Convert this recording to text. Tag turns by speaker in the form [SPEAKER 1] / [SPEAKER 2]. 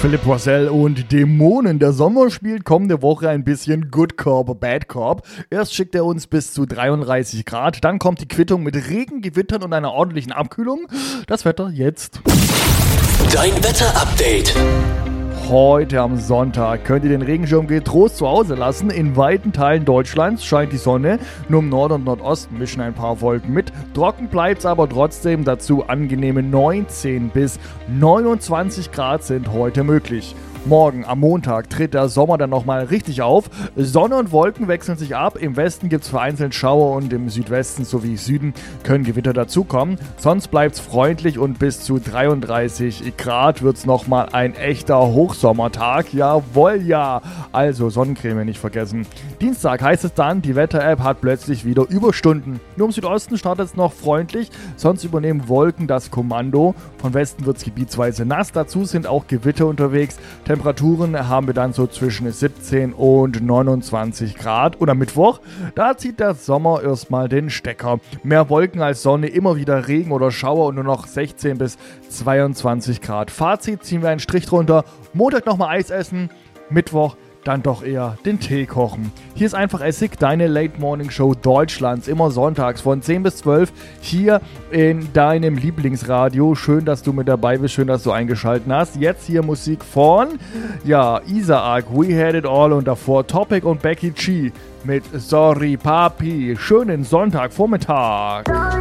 [SPEAKER 1] Philipp Rossell und Dämonen. Der Sommer spielt kommende Woche ein bisschen Good Cop, Bad Cop. Erst schickt er uns bis zu 33 Grad, dann kommt die Quittung mit Regen, Gewittern und einer ordentlichen Abkühlung. Das Wetter jetzt.
[SPEAKER 2] Dein Wetter-Update.
[SPEAKER 1] Heute am Sonntag könnt ihr den Regenschirm getrost zu Hause lassen. In weiten Teilen Deutschlands scheint die Sonne, nur im Norden und Nordosten mischen ein paar Wolken mit. Trocken bleibt's aber trotzdem, dazu angenehme 19 bis 29 Grad sind heute möglich. Morgen am Montag tritt der Sommer dann nochmal richtig auf. Sonne und Wolken wechseln sich ab. Im Westen gibt es vereinzelt Schauer und im Südwesten sowie Süden können Gewitter dazukommen. Sonst bleibt es freundlich und bis zu 33 Grad wird es nochmal ein echter Hochsommertag. Jawohl, ja. Also Sonnencreme nicht vergessen. Dienstag heißt es dann, die Wetter-App hat plötzlich wieder Überstunden. Nur im Südosten startet es noch freundlich, sonst übernehmen Wolken das Kommando. Von Westen wird es gebietsweise nass. Dazu sind auch Gewitter unterwegs. Temperaturen haben wir dann so zwischen 17 und 29 Grad. Und am Mittwoch, da zieht der Sommer erstmal den Stecker. Mehr Wolken als Sonne, immer wieder Regen oder Schauer und nur noch 16 bis 22 Grad. Fazit, ziehen wir einen Strich drunter. Montag nochmal Eis essen, Mittwoch dann doch eher den Tee kochen. Hier ist einfach Essig, deine Late Morning Show Deutschlands, immer sonntags von 10 bis 12 hier in deinem Lieblingsradio. Schön, dass du mit dabei bist, schön, dass du eingeschaltet hast. Jetzt hier Musik von, Isaac, We Had It All und davor Topic und Becky G mit Sorry Papi. Schönen Sonntagvormittag.